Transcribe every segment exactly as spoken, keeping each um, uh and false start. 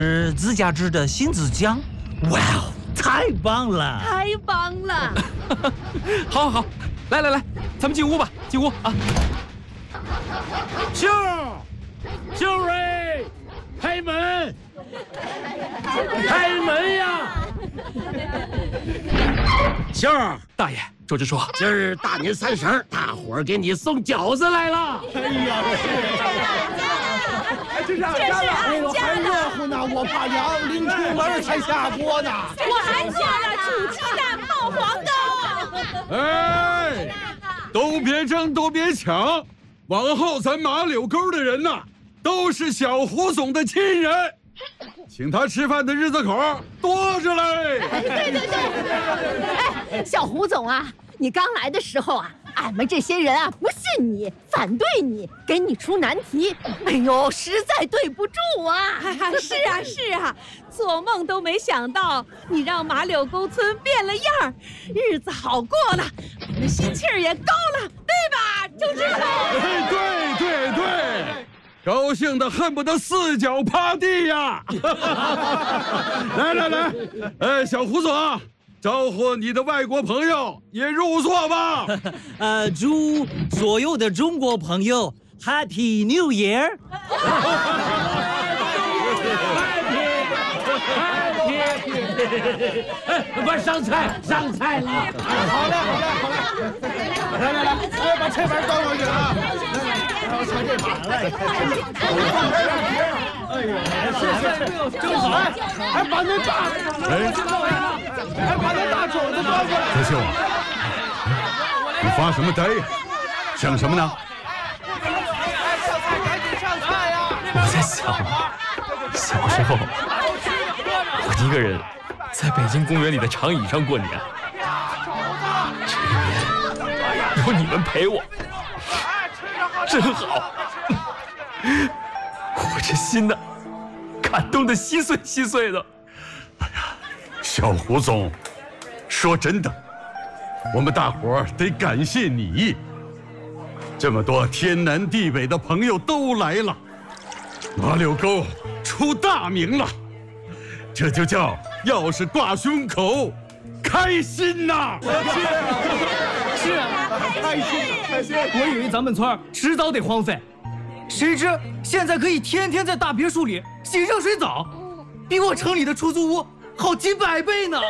呃，自家制的新子酱，哇哦，太棒了！ 太棒了！ 好，好，好，来来来，咱们进屋吧，进屋啊！ 秀，秀瑞，开门，开门呀！秀儿， 大爷，周支书， 今儿大年三十儿，大伙儿给你送饺子来了。哎呀， 这是俺家的，我还热乎呢，我怕凉，临出门才下锅呢。 我还下了煮鸡蛋爆黄豆。 哎，都别争，都别抢，往后咱马柳沟的人呐，都是小胡总的亲人，请他吃饭的日子口多着嘞。 对对对，哎，小胡总啊，你刚来的时候啊，俺们这些人啊不信你，反对你，给你出难题，哎呦，实在对不住啊！ 是啊是啊，做梦都没想到你让马柳沟村变了样儿，日子好过了，我们心气儿也高了，对吧，周支书？ 哎，对对对，高兴的恨不得四脚趴地呀！来来来，哎，小胡总，招呼你的外国朋友也入座吧。 呃，祝所有的中国朋友 Happy New Year！ 哎，快上菜，上菜了！ 好嘞，好嘞，好嘞！来来来，哎，把菜板倒上去啊！来，我瞧这把来，哎呦，是是，真好！哎，把那大，哎，把那大肘子端过来。 周秀，你发什么呆呀？想什么呢？ 上菜，赶紧上菜呀！ 我在想，小时候我一个人在北京公园里的长椅上过年，这一年有你们陪我，真好。我这心呢，感动的稀碎稀碎的。 哎呀，小胡总，说真的，我们大伙儿得感谢你，这么多天南地北的朋友都来了，马柳沟出大名了，这就叫钥匙挂胸口，开心呐！ 是啊，开心开心！我以为咱们村迟早得荒废，谁知现在可以天天在大别墅里洗热水澡，比我城里的出租屋好几百倍呢。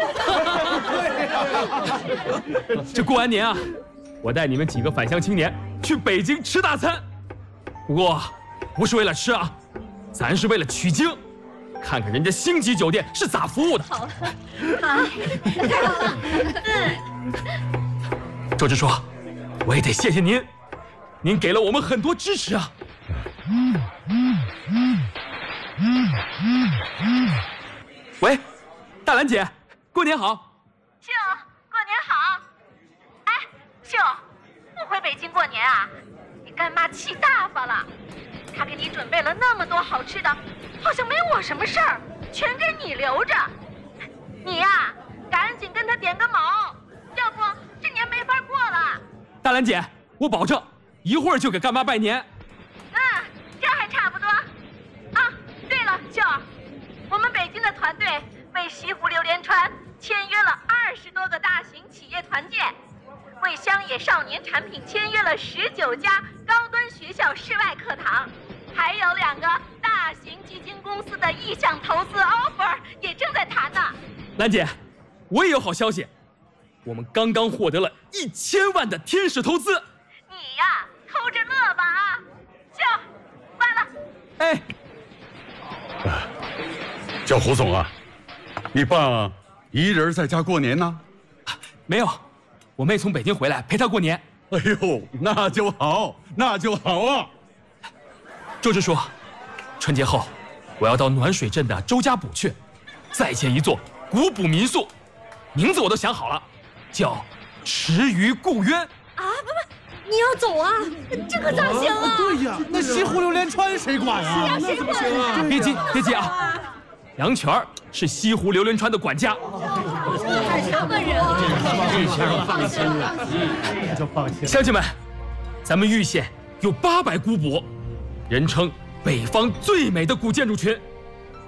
这过完年啊，我带你们几个返乡青年去北京吃大餐，不过不是为了吃啊，咱是为了取经，看看人家星级酒店是咋服务的。好， 好，太好了。嗯。 周支书，我也得谢谢您，您给了我们很多支持啊。嗯嗯嗯嗯嗯嗯。喂，大兰姐，过年好。 秀，过年好。哎，秀，不回北京过年啊？你干妈气大发了，她给你准备了那么多好吃的，好像没我什么事儿，全给你留着。你呀、啊，赶紧跟她点个卯，要不这年没法过了。 大兰姐，我保证一会儿就给干妈拜年。 嗯，这还差不多。啊，对了，秀，我们北京的团队为西湖榴莲川签约了二十多个大型企业团建，为乡野少年产品签约了十九家高端学校室外课堂，还有两个大型基金公司的意向投资 offer 也正在谈呢。 兰姐，我也有好消息，我们刚刚获得了一千万的天使投资。 你呀，偷着乐吧啊！秀，关了。 哎， 啊，叫胡总啊，你爸一人在家过年呢？ 没有，我妹从北京回来陪他过年。 哎呦，那就好，那就好啊！ 周支书，春节后我要到暖水镇的周家堡去，再建一座古朴民宿，名字我都想好了，叫池鱼故渊。 啊，不不，你要走啊？这可咋行啊？ 对呀，那西湖榴莲川谁管呀？ 谁管啊？ 别急，别急啊！杨全是西湖榴莲川的管家。 还差个人啊！ 这下放心了， 这就放心。 乡亲们，咱们玉县有八百古堡，人称北方最美的古建筑群。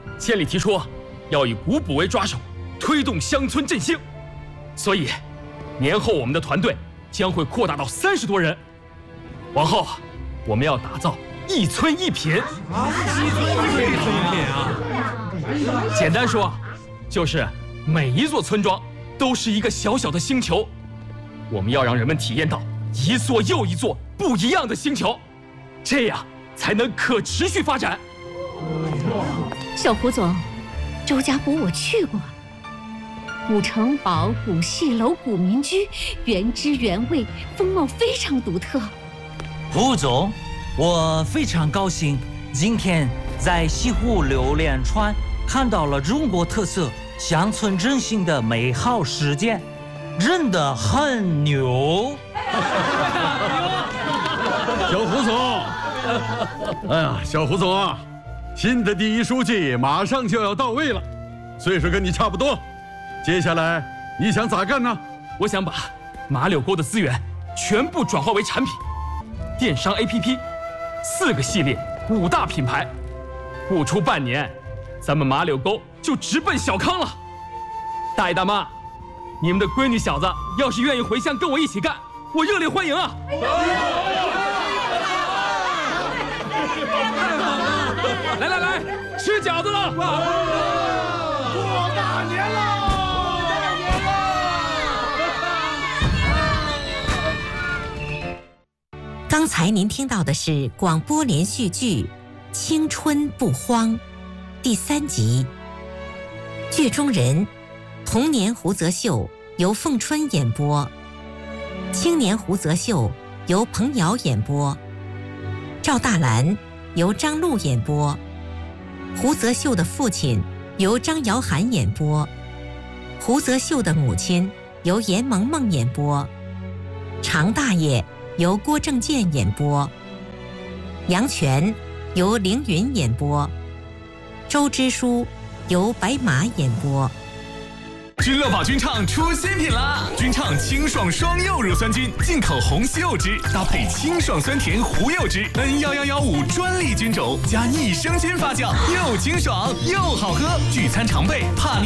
县里提出要以古堡为抓手，推动乡村振兴，所以年后我们的团队将会扩大到三十多人。往后我们要打造一村一品。简单说，就是每一座村庄都是一个小小的星球，我们要让人们体验到一座又一座不一样的星球，这样才能可持续发展。 小胡总，周家堡我去过，古城堡、古戏楼、古民居，原汁原味，风貌非常独特。 胡总，我非常高兴，今天在西湖榴莲川看到了中国特色乡村振兴的美好实践，真的很牛。 小胡总，哎呀，小胡总啊，新的第一书记马上就要到位了，岁数跟你差不多，接下来你想咋干呢？ 我想把马柳沟的资源全部转化为产品，电商 A P P， 四个系列，五大品牌，不出半年，咱们马柳沟就直奔小康了。大爷大妈，你们的闺女小子要是愿意回乡跟我一起干，我热烈欢迎啊！来来来，吃饺子了！过大年了！ 刚才您听到的是广播连续剧《青春不慌》第三集。剧中人：童年胡泽秀由凤春演播，青年胡泽秀由彭瑶演播，赵大兰由张璐演播，胡泽秀的父亲由张瑶涵演播，胡泽秀的母亲由严萌萌演播，常大爷由郭正健演播，杨泉由凌云演播，周之书由白马演播。 君乐宝君畅出新品啦！君畅清爽双柚乳酸菌，进口红西柚汁，搭配清爽酸甜胡柚汁 N 一一一五专利菌种，加益生菌发酵，又清爽又好喝，聚餐常备，怕